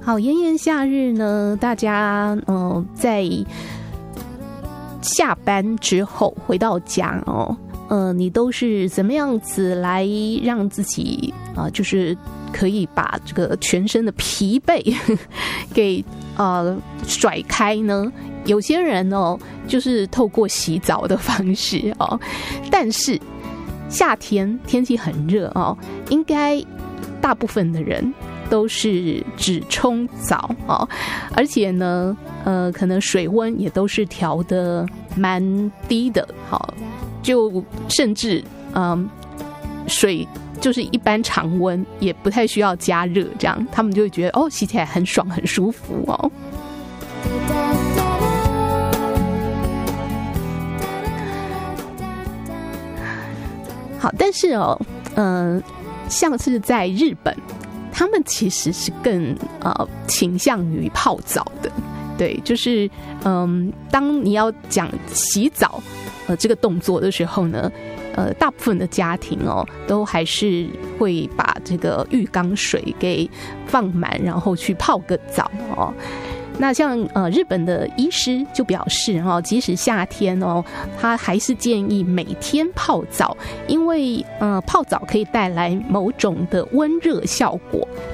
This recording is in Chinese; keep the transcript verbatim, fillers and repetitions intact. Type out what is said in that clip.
好，炎炎夏日呢，大家呃在下班之后回到家哦，呃，你都是怎么样子来让自己啊、呃，就是可以把这个全身的疲惫给呃甩开呢？有些人哦，就是透过洗澡的方式哦，但是夏天天气很热哦，应该大部分的人都是只冲澡哦，而且呢，呃，可能水温也都是调得蛮低的，好，就甚至嗯、呃，水就是一般常温，也不太需要加热，这样他们就会觉得哦，洗起来很爽很舒服哦。好，但是哦，嗯、呃，像是在日本。他们其实是更呃倾向于泡澡的，对，就是嗯，当你要讲洗澡呃这个动作的时候呢，呃，大部分的家庭哦，都还是会把这个浴缸水给放满，然后去泡个澡哦。那像呃日本的医师就表示哦，即使夏天哦，他还是建议每天泡澡，因为呃泡澡可以带来某种的温热效果。